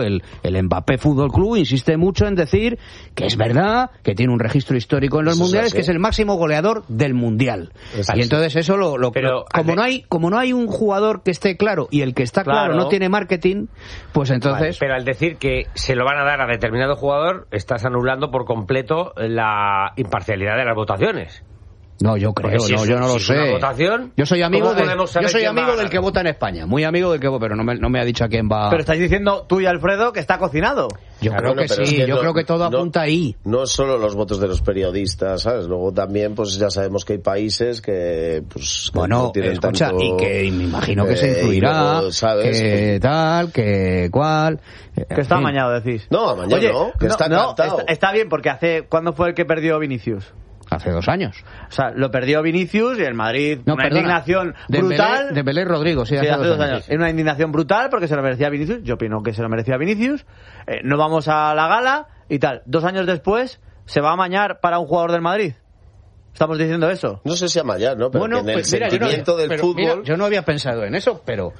el Mbappé Fútbol Club insiste mucho en decir que es verdad, que tiene un registro histórico en los mundiales, que es el máximo goleador del mundial. Y entonces eso como no hay un jugador que esté claro y el que está claro no tiene marketing, pues entonces... Vale, pero al decir que se lo van a dar a determinado jugador, estás anulando por completo la imparcialidad de las votaciones. No, yo creo, yo no lo sé. Votación, yo soy amigo del que vota en España, muy amigo del que vota, pero no me ha dicho a quién va. Pero estáis diciendo tú y Alfredo que está cocinado. Yo creo que sí, yo creo que todo apunta ahí. No solo los votos de los periodistas, ¿sabes? Luego también, pues ya sabemos que hay países que, pues, que no tienen tanto, y que me imagino que se influirá, luego, ¿sabes? Que tal, que cual. Que está amañado, decís. No, amañado. Oye, no, que está cantado. Está bien, porque ¿cuándo fue el que perdió Vinicius? Hace 2 años. O sea, lo perdió Vinicius y el Madrid, indignación brutal. Dembélé Rodrigo, sí, hace 2 años. Es una indignación brutal porque se lo merecía Vinicius. Yo opino que se lo merecía Vinicius. No vamos a la gala y tal. 2 años después, ¿se va a amañar para un jugador del Madrid? Estamos diciendo eso. No sé si amañar, ¿no? Pero en el sentimiento del fútbol... Mira, yo no había pensado en eso, pero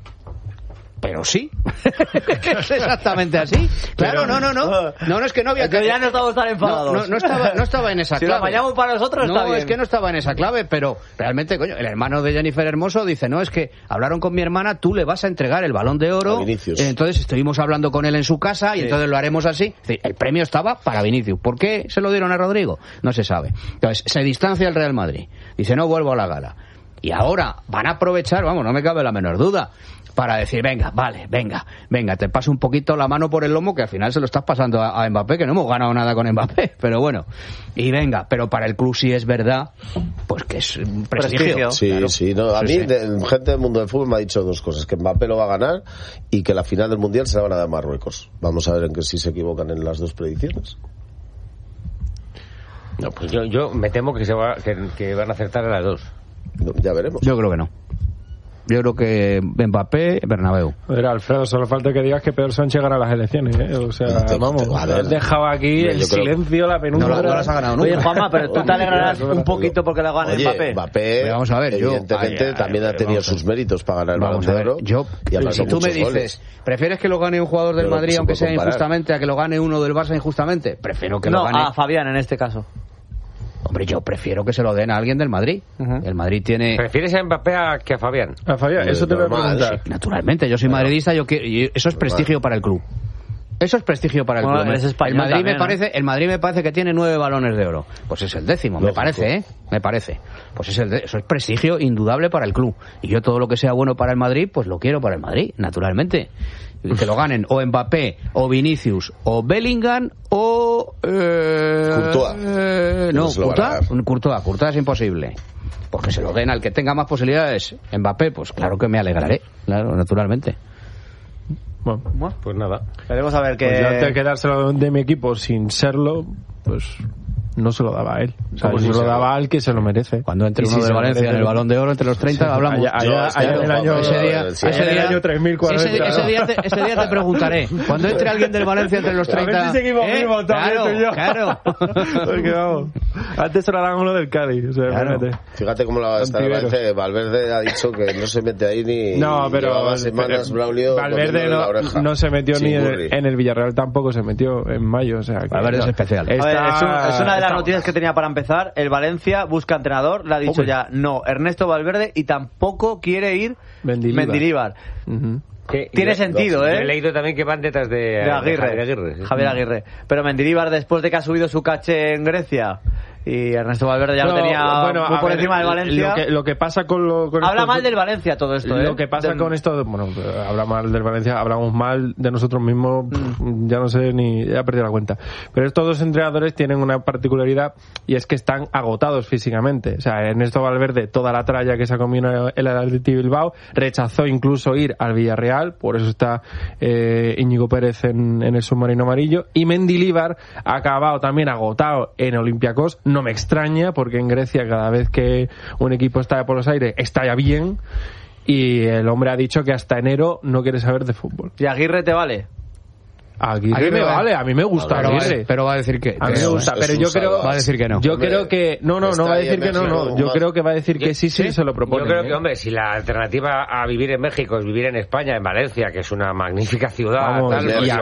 sí. Es exactamente así. Claro, no, es que no había... Que ya no estamos tan enfadados. No estaba en esa clave. Si lo apañamos para nosotros está bien. Es que no estaba en esa clave, pero realmente, coño, el hermano de Jennifer Hermoso dice, no, es que hablaron con mi hermana, tú le vas a entregar el Balón de Oro. Entonces estuvimos hablando con él en su casa y entonces lo haremos así. Es decir, el premio estaba para Vinicius. ¿Por qué se lo dieron a Rodrigo? No se sabe. Entonces, se distancia el Real Madrid. Dice, no vuelvo a la gala. Y ahora van a aprovechar, vamos, no me cabe la menor duda, para decir, venga, te paso un poquito la mano por el lomo, que al final se lo estás pasando a Mbappé, que no hemos ganado nada con Mbappé, pero bueno, y venga, pero para el club sí es verdad, pues que es un prestigio. Sí, claro. Sí, no, a mí, gente del mundo del fútbol me ha dicho 2 cosas, que Mbappé lo va a ganar y que la final del Mundial se la van a dar a Marruecos. Vamos a ver en que si se equivocan en las 2 predicciones. No, pues yo me temo que van a acertar a las 2. Ya veremos. Yo creo que no. Yo creo que Mbappé, Bernabéu. Mira, Alfredo, solo falta que digas que Pedro Sánchez gana las elecciones, ¿eh? O sea, has dejado aquí el silencio, la penumbra. No las ha ganado nunca. Oye, Juanma, pero tú te alegrarás un poquito porque la gane Mbappé, vamos a ver, evidentemente también ha tenido sus méritos para ganar el Balón de Oro. Si tú me dices, ¿prefieres que lo gane un jugador del Madrid, aunque sea injustamente, a que lo gane uno del Barça injustamente? Prefiero que lo gane... No, a Fabián en este caso. Hombre, yo prefiero que se lo den a alguien del Madrid. El Madrid tiene... ¿Prefieres a Mbappé que a Fabián? A Fabián, eso te lo voy a preguntar. Sí, naturalmente, yo soy madridista, y eso es prestigio para el club. Eso es prestigio para el club. El Madrid me parece que tiene 9 balones de oro. Pues es el 10º, me parece, Me parece. Pues eso es prestigio indudable para el club. Y yo todo lo que sea bueno para el Madrid, pues lo quiero para el Madrid, naturalmente. Que lo ganen o Mbappé, o Vinicius, o Bellingham, o... Courtois es imposible. Porque se lo den al que tenga más posibilidades. Mbappé, pues claro que me alegraré. Claro, naturalmente. Bueno, pues nada. Veremos a ver qué... Pues yo antes de dárselo de mi equipo sin serlo, pues... no se lo daba a él. O sea, se lo daba al que se lo merece. Cuando entre uno de Valencia en el Balón de Oro entre los 30, hablamos. Ese año 3040. Ese día te preguntaré. Cuando entre alguien del Valencia entre los 30. A ver si seguimos vivos también, claro. Porque vamos, antes se lo harán uno del Cádiz. O sea, claro. Fíjate cómo la está el Valencia. Valverde ha dicho que no se mete ahí ni. No, pero semanas Braulio. Valverde no se metió ni en el Villarreal, tampoco se metió en mayo. O sea, Valverde es especial. Es una de las noticias que tenía para empezar. El Valencia busca entrenador, le ha dicho ya no Ernesto Valverde y tampoco quiere ir Mendilibar. Tiene sentido, He leído también que van detrás de Aguirre. Javier Aguirre. Pero Mendilibar, después de que ha subido su caché en Grecia y Ernesto Valverde ya lo tenía muy por encima del Valencia. Lo que pasa con habla mal del Valencia todo esto, Lo que pasa con esto, bueno, habla mal del Valencia, hablamos mal de nosotros mismos, ya no sé ni, ya he perdido la cuenta. Pero estos 2 entrenadores tienen una particularidad y es que están agotados físicamente. O sea, Ernesto Valverde, toda la tralla que se ha comido el Athletic Bilbao, rechazó incluso ir al Villarreal, por eso está Íñigo Pérez en el submarino amarillo, y Mendilibar ha acabado también agotado en Olympiacos. No me extraña, porque en Grecia cada vez que un equipo está por los aires está ya bien, y el hombre ha dicho que hasta enero no quiere saber de fútbol. ¿Y Aguirre te vale? Aguirre me vale, a mí me gusta Aguirre. Pero va a decir que... A mí me gusta, pero yo creo... Va a decir que no. Yo creo que... No va a decir que no. Yo creo que va a decir que sí se lo propone. Yo creo que, hombre, si la alternativa a vivir en México es vivir en España, en Valencia, que es una magnífica ciudad... Vamos, tal, y